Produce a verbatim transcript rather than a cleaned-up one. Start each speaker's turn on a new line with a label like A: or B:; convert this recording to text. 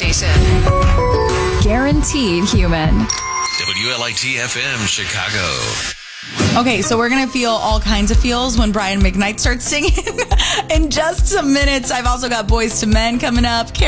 A: station. Guaranteed human.
B: W L I T F M Chicago.
C: Okay, so we're going to feel all kinds of feels when Brian McKnight starts singing in just some minutes. I've also got Boys to Men coming up.